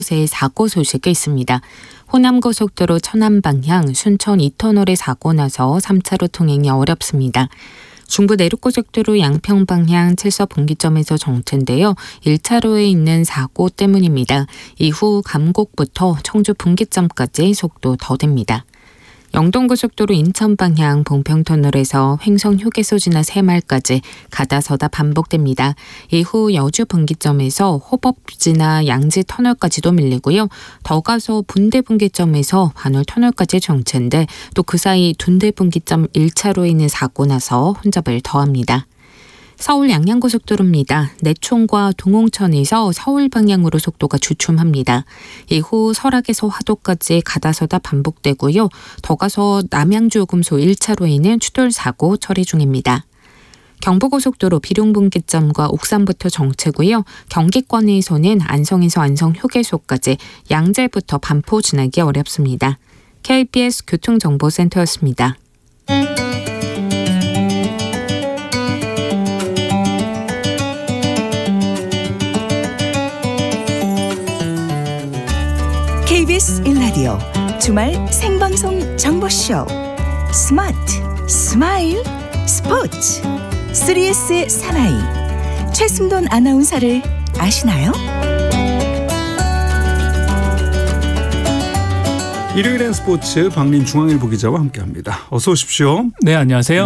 곳에 사고 소식이 있습니다. 호남고속도로 천안 방향 순천 2터널에 사고 나서 3차로 통행이 어렵습니다. 중부 내륙고속도로 양평 방향 칠서 분기점에서 정체인데요. 1차로에 있는 사고 때문입니다. 이후 감곡부터 청주 분기점까지 속도 더딥니다. 영동고속도로 인천 방향 봉평터널에서 횡성 휴게소 지나 새마을까지 가다서다 반복됩니다. 이후 여주 분기점에서 호법 지나 양지 터널까지도 밀리고요. 더 가서 분대 분기점에서 관울 터널까지 정체인데 또 그 사이 둔대 분기점 1차로에 있는 사고 나서 혼잡을 더합니다. 서울 양양고속도로입니다. 내촌과 동홍천에서 서울 방향으로 속도가 주춤합니다. 이후 설악에서 화도까지 가다서다 반복되고요. 더 가서 남양주요금소 1차로에는 추돌 사고 처리 중입니다. 경부고속도로 비룡분기점과 옥산부터 정체고요. 경기권에서는 안성에서 안성휴게소까지 양재부터 반포 지나기 어렵습니다. KBS 교통정보센터였습니다. KBS 1라디오 주말 생방송 정보쇼 스마트 스마일 스포츠 3S의 사나이 최승돈 아나운서를 아시나요? 일요일엔 스포츠 박린 중앙일보 기자와 함께합니다. 어서 오십시오. 네, 안녕하세요.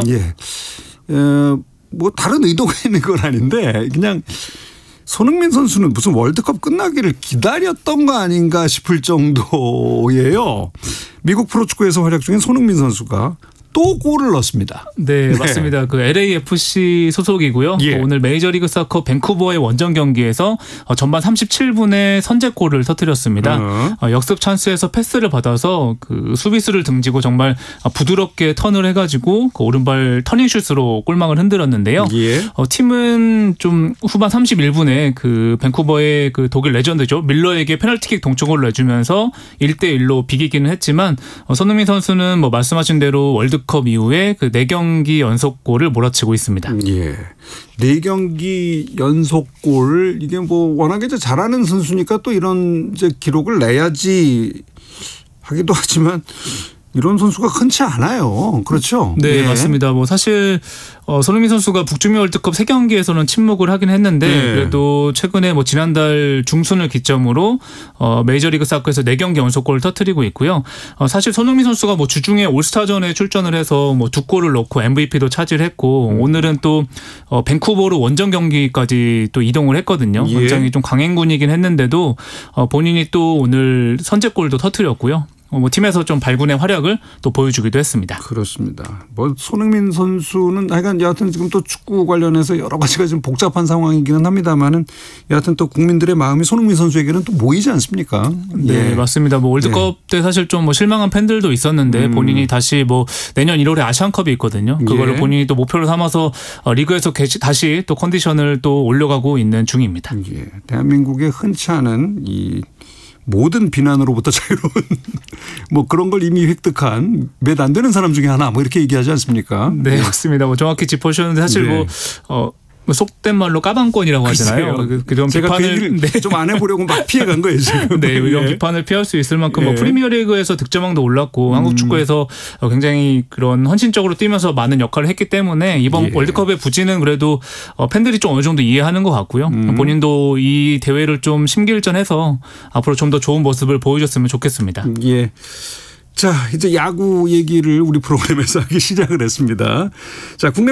뭐 다른 의도가 있는 건 아닌데 그냥 손흥민 선수는 무슨 월드컵 끝나기를 기다렸던 거 아닌가 싶을 정도예요. 미국 프로축구에서 활약 중인 손흥민 선수가 또 골을 넣었습니다. 네, 맞습니다. 그 LAFC 소속이고요. 예. 오늘 메이저리그 서커 밴쿠버의 원정 경기에서 전반 37분에 선제골을 터뜨렸습니다. 역습 찬스에서 패스를 받아서 그 수비수를 등지고 정말 부드럽게 턴을 해가지고 그 오른발 터닝슛으로 골망을 흔들었는데요. 예. 팀은 좀 후반 31분에 그 밴쿠버의 그 독일 레전드죠. 밀러에게 페널티킥 동점골을 내주면서 1대1로 비기기는 했지만 손흥민 선수는 뭐 말씀하신 대로 월드컵 이후에 그 4경기 연속골을 몰아치고 있습니다. 예. 4경기 연속골 이게 뭐 워낙에 이제 잘하는 선수니까 또 이런 이제 기록을 내야지 하기도 하지만 이런 선수가 흔치 않아요. 그렇죠? 네, 예. 맞습니다. 뭐 사실 손흥민 선수가 북중미 월드컵 3경기에서는 침묵을 하긴 했는데 그래도 최근에 뭐 지난달 중순을 기점으로 메이저리그 사커에서 4경기 연속골을 터뜨리고 있고요. 사실 손흥민 선수가 뭐 주중에 올스타전에 출전을 해서 뭐 2골을 넣고 MVP도 차지했고 오늘은 또 밴쿠버로 원정 경기까지 또 이동을 했거든요. 예. 굉장히 좀 강행군이긴 했는데도 본인이 또 오늘 선제골도 터뜨렸고요. 뭐 팀에서 좀 발군의 활약을 또 보여주기도 했습니다. 그렇습니다. 뭐 손흥민 선수는 하여간 여하튼 지금 또 축구 관련해서 여러 가지가 좀 복잡한 상황이기는 합니다만은 여하튼 또 국민들의 마음이 손흥민 선수에게는 또 모이지 않습니까? 네, 예. 맞습니다. 뭐 월드컵 때 사실 좀 뭐 실망한 팬들도 있었는데 본인이 다시 뭐 내년 1월에 아시안컵이 있거든요. 그거를 예. 본인이 또 목표로 삼아서 리그에서 다시 또 컨디션을 또 올려가고 있는 중입니다. 예. 대한민국의 흔치 않은 이 모든 비난으로부터 자유로운 뭐 그런 걸 이미 획득한 몇 안 되는 사람 중에 하나 뭐 이렇게 얘기하지 않습니까? 네, 맞습니다. 뭐 정확히 짚어주셨는데 사실 네. 뭐 속된 말로 까방권이라고 하잖아요. 그런 제가 비판을 그 좀 안 해보려고 막 피해간 거예요 지금. 네, 이런 예. 비판을 피할 수 있을 만큼 예. 뭐 프리미어리그에서 득점왕도 올랐고 한국 축구에서 굉장히 그런 헌신적으로 뛰면서 많은 역할을 했기 때문에 이번 예. 월드컵의 부진은 그래도 팬들이 좀 어느 정도 이해하는 것 같고요. 본인도 이 대회를 좀 심기일전해서 앞으로 좀 더 좋은 모습을 보여줬으면 좋겠습니다. 예. 자, 이제 야구 얘기를 우리 프로그램에서 하기 시작을 했습니다. 자, 국내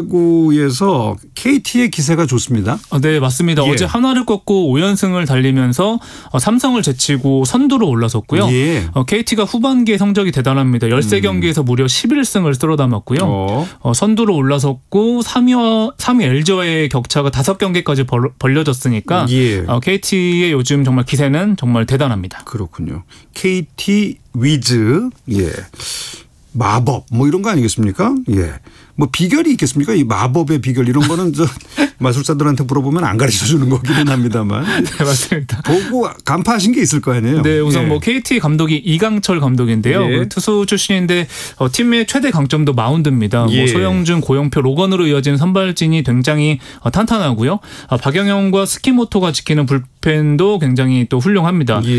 프로야구에서 KT의 기세가 좋습니다. 네, 맞습니다. 예. 어제 한화를 꺾고 5연승을 달리면서 삼성을 제치고 선두로 올라섰고요. 예. KT가 후반기의 성적이 대단합니다. 13경기에서 무려 11승을 쓸어 담았고요. 선두로 올라섰고 3위 LG와의 격차가 5경기까지 벌려졌으니까 예. KT의 요즘 정말 기세는 정말 대단합니다. 그렇군요. KT 위즈. 예. 마법 뭐 이런 거 아니겠습니까? 예. 뭐 비결이 있겠습니까? 이 마법의 비결 이런 거는 저 마술사들한테 물어보면 안 가르쳐 주는 거기는 합니다만. 네, 맞습니다. 보고 간파하신 게 있을 거 아니에요. 네, 우선 예. 뭐 KT 감독이 이강철 감독인데요. 예. 그 투수 출신인데 팀의 최대 강점도 마운드입니다. 예. 뭐 소영준, 고영표, 로건으로 이어지는 선발진이 굉장히 탄탄하고요. 박영영과 스키모토가 지키는 불펜도 굉장히 또 훌륭합니다. 예.